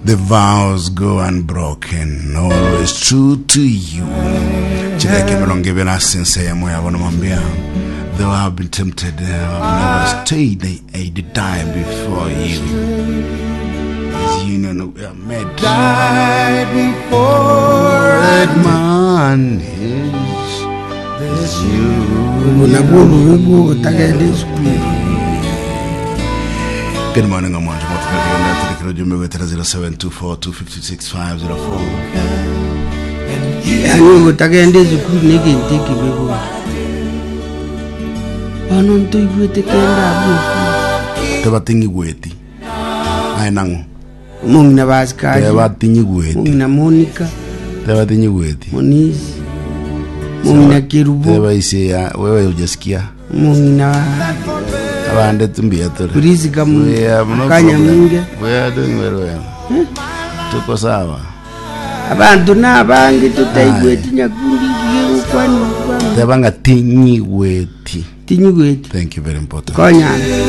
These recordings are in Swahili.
The vows go unbroken, always true to you. Chideke melonge bena sense ya moya wana mambia. Though I've been tempted, I've never stayed, I did die before you. This union we are made. Die before that man is you. Good morning, I'm Monty. What you with 0724256504. I know again this good nigga take you. I don't think we take care of the witty. I know. Mungna Vasca, they were thingy witty. Mungna Monica, they were thingy witty. Moniz, Mungna Kirubu, they were say, where you just kia. Mungna. Wanted to be at the Rizika we are doing very well. Tuko sawa. Abantu nabangi tutaiweti nyakundi kwani. Tabanga tinyi weti. Tinyi weti. Thank you very important. Konya.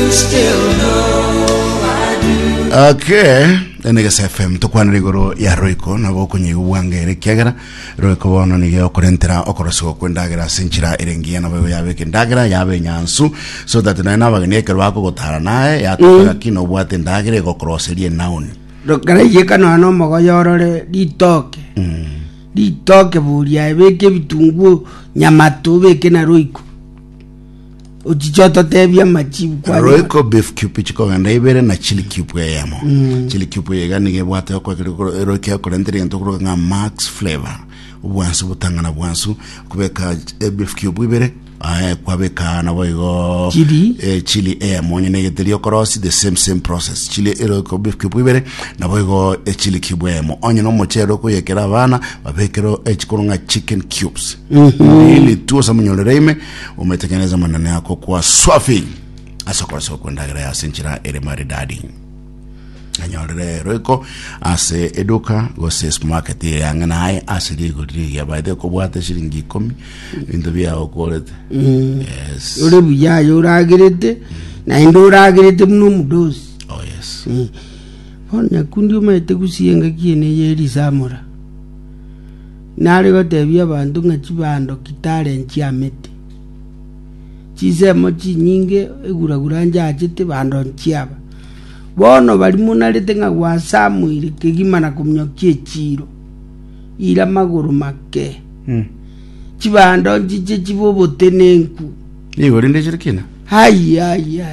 Okay. Niggas FM tukwana rigoro ya Royco na boko nyi uwangere kiagara Royco bono nige okorentera okoroso kwendagera sinchira irengia na bwe yabe kendagera yabe nyansu so that na nabagene kerwako gotara nae yatuka kino bwate ndagere gokroserie nauni rokara yeka no ano mogoyorore ditoke ditoke buria ebeke bitungu nyamato beke na Royco uchichoto tebia machibu kwa Royco beef cube chiko ganda ibere na chili cube yamo chili cube yega nige bwate okwa Royco korenteri ntokuro nga max flavor ubwansu butangana bwansu kubeka beef cube ibere kwabeka na boigo chili monye negeterio cross the same process chili Royco beef cube ibere na boigo chili cube yamo onye no mochero ko yekera bana babekero chikurunga chicken cubes ili tu samunyolereime umetengeneza manane yako kwa swafi asokoroso kwendagera ya sinchira ere maridadi anyolere Royco ase eduka gose supermarket yangana hai asiri gudi ya baide ko bwate shiringi 10 indobia okorete yes ore buya yoragirete na indoragirete mnu mudosi oh yes onya kundi umete kusienga kiene yeri samura nari gotebia bantu ngachibando kitare nchiamete chisemo chinyinge eguragura njachete bando nchiaba bono bali munarete nga gwasamwire kigimana kumnyokie chiro ira maguru make chibando nchiche chibobote nenku igo rinde chirikina hai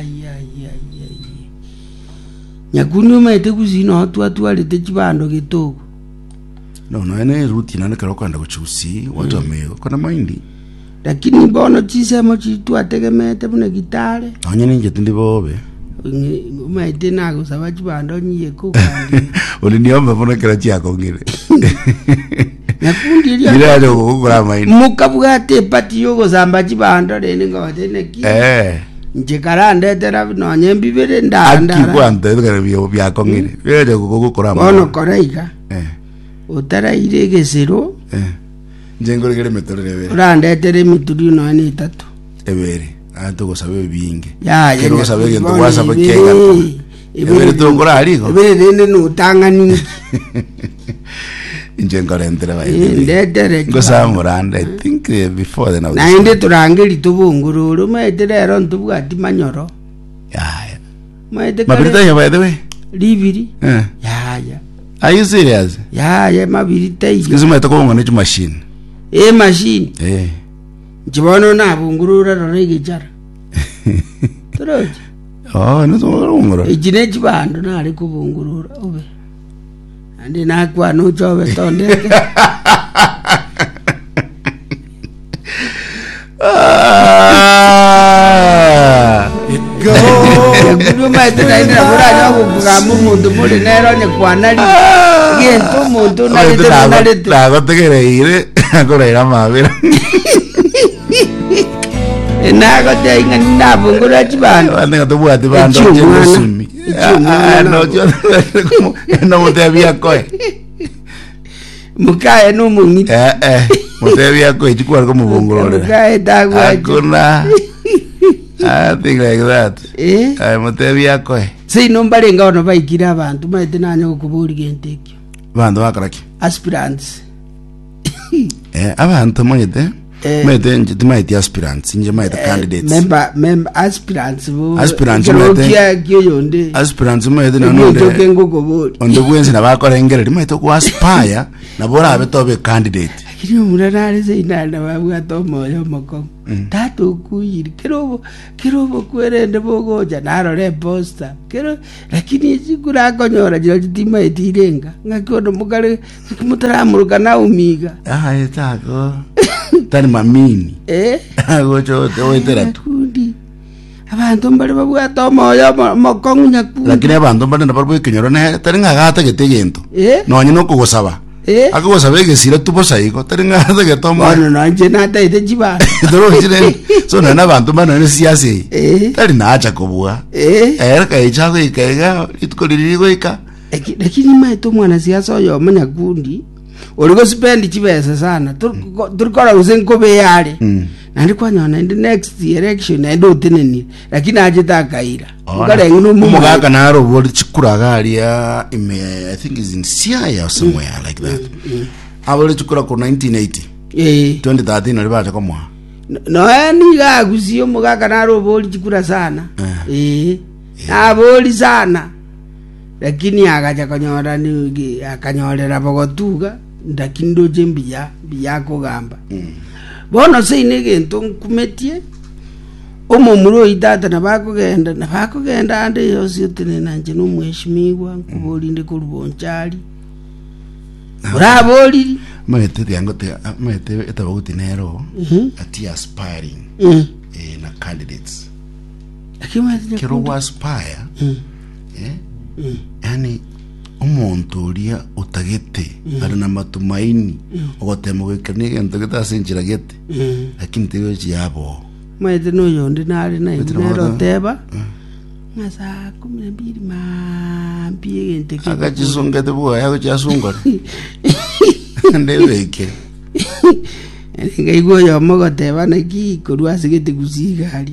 nyakuni umete kusino atu alete chibando gitoko no ene rutina nakaro kwanda kuchusi watu wameo kuna mahindi lakini bono chisemo chitu ategemete bune gitare onye ninje tundibobe umete nago sabachi bando nyiye kokandi uliniomba mbona kila chako ngire nakundi ria ira kugura mahindi mukabwate pati yogo sambachi bando rene ngawatene ki nje karande tera no nyembi bere ndanda akikwante tukare byako ngire ira kugura mahindi bono koreiga utara iregesero njengore gere metorere urande tere mituri no ni 3 ebere ato gosabe binge ya kero gosabe gento wasa bakega ebere tongora aliko ebere rende no tangani njengore entera bayi ndedere gosamuranda I think before then na inde turangeri tubungururu meterero ntubwati manyoro ya metekare mabirita ya by the way libiri ya are you serious ya mabiri tai kizuma itoko ngone machine machine jibono na bungurura rorege jar toroje no ngoro ejine jibando na ari kubungurura obe andi na kwa no jobe tondeke it go kudu maitra ina bura nyago kugamu mundu muri nero nye kwanali gento mundu na lete la gotegere ire akorera mabira nago te inga nabungura chibando ande gatubwati bando chemosumi no yo no mutebia koe mukae no mungi mutebia koe chikwa ko mubungurore mukae dagwa akuna I think like that mutebia koe sei nombare ngao baikira abantu maite nanya kuburi gentekyo bantu bakaraki aspirants abantu maite njiti maite aspirants nje maite candidates member aspirants bo aspirants maite yonde aspirants maite na nonde onde kwenzi na bakorengere maite ku aspire na bora abetobe candidate kiri murarare seinana babwa tomoyo moko tato kuyiri kirobo kwerende bogoja narore poster kero lakini sikura konyora jiro jitima itirenga ngakono mugare kumutaramuruka na umiga etako tani mamini agocho tewetera tundi abantu mbale babwa tomoyo moko nyaku lakini abantu mbale nabarbo kinyoro ne taringa gata getegento nonye no kugusaba ako sabe que si la tupo saiko taringa hata que toma bueno no anje nata ite jiba doro jire so na bantu bana ne siasi tari na acha kubua ka ichago ikaiga itkolirigo ika lakini maito mwana siasa oyo manya kundi oligo spend chibesa sana turikora usenkobe yale nandi kwanyona in the next election ndo teneni lakini aje takaira ngale ngino mumugaka naro boli chikura galia I think is in Siaya or somewhere like that aboli chikura ko 1980 2013 ali bacha komwa no ni ga kusiyo mugaka naro boli chikura sana aboli sana lakini akaja kanyora ni akanyorera bogotuga ndakindo jembiya biyako gamba bono seine gento kumetie omomuro idata nabakugenda ande yose tene nanje no mweshimiwa kubolinde ko rubonchali uraboli maete yangote maete etabaguti nero ati aspiring na candidates kero aspire yani umuntu uria utagete ari na matumaini ogotema gwikania gento gitasinjira gete lakini tiyo yabo maite no yonde nari na nero teba ngasa 12 mambie gente ke akachisungete bwa yako chasungora ndebeke ngaigo yo mogoteba na ki korwa sigete kusigari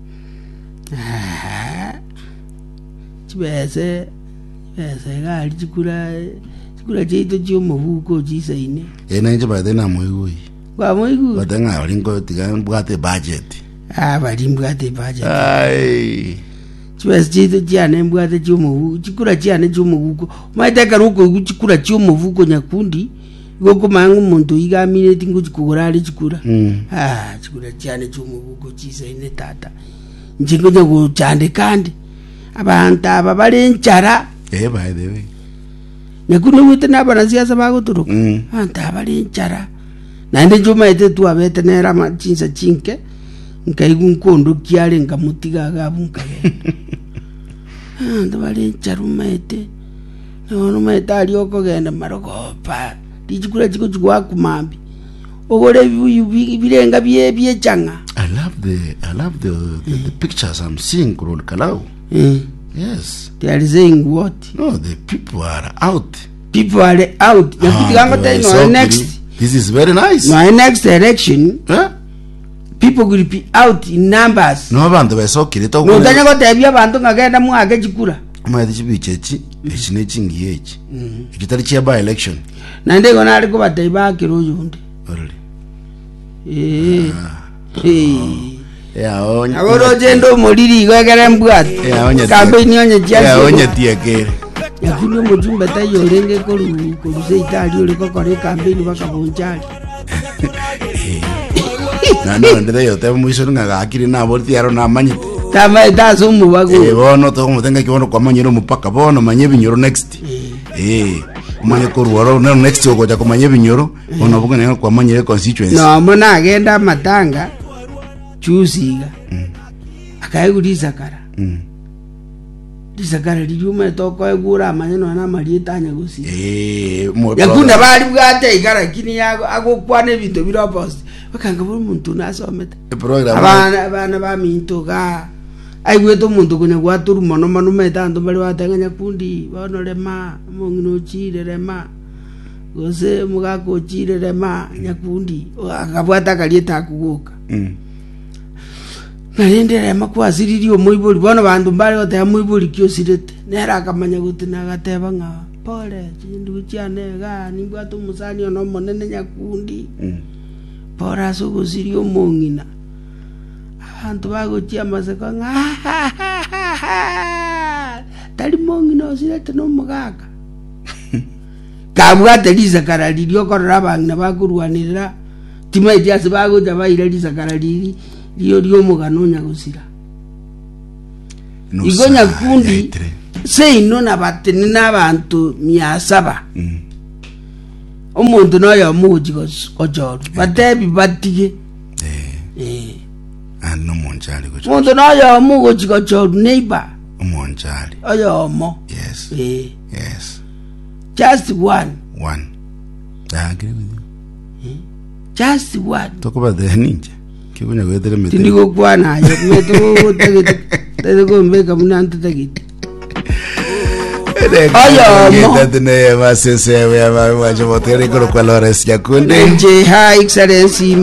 chibese gari chikura cheito chio muhuko chisaine ena nje bade na muigui kwa muigui batenga olingo tigambwate budget balimbwate budget ai chibese cheito chiane mbwate chio muhuko chikura chiane chio muhuko maiteka ruko chikura chio muhuko nyakundi goko mangu muntu igamine tingo chikugurari chikura chikura chiane chio muhuko chisaine tata njingo nyago chande kandi abantu aba bali nchara by the way nyakuno mwite nabana siasa bagoturuka abantu abali nchara nande juma ete tu abete nera machinsa chinke nkaigunkondo kiale ngamutiga gabunka abantu bali nchara umete no mete alioko genda marogopa dijikura chiko chwa kumambi ogore birenga bye changa I love the pictures I'm seeing kurol kalau yes they are saying what no the people are out next this is very nice my next election people will be out in numbers no bantu besokire to no tanya ko tebya bantu ngagenda mwage chikura maite chibichechi echine chingiyechi ikitari chia by election nande gona ari ko bataiba kiruyunde onya agoro jendo moliri gwegere mbwati campaign onye chia onye tiekere yakuno mujumbe tayo renge ko ruze itali uri ko kore campaign bakabonjali no ndere yo te muiso nga akiri na borti yaro na manyite tama itazo mubago bono to mutenga kibono kwa manyiro mupaka bono manye binyoro next manye ko ruoro no next ogoja ko manye binyoro bono bugo ne kwa manye constituency no mona agenda matanga chusiga akaiguliza kara disakara lijume toko egura manyano na marietanya gusi yakunda bali bwate igara kini yago agokwane bintu biro post bakanga buri muntu nasomete program abana ba minto ga aigweto muntu kunya gwaturu mono mano metando bali watenganya kundi bonorema mungino chirerema gose mugako chirerema nyakundi akabwata kalieta kugoka narendera makwasiririo muiburi bona bandu mbale gote muiburi kiosirete nera akamanya gutina gateba nga pole chindu chianega nimbwa tumusani ono monene nyakundi pora sugusirio mongina abantu bagochia maseko nga tali mongina osirete no mugaka kabwate liza karalirio korora bangina bakurwanirira tima idiase bagoja baira liza karaliri liyo mugano nya gusira igonya kundi sei nona batene n'abantu 700 omuntu noyo muji gojoru batebi batige no monjali gojoru omuntu noyo muji gojoru neighbor monjali oyo mo yes yes just one I agree with you just one talk about the ninja kikunya kwetele mete tindiko kwana yo meto tego mbeka munante tegiti ayo tene masese ya macho motere kwa Lawrence Nyakundi nje ha excellency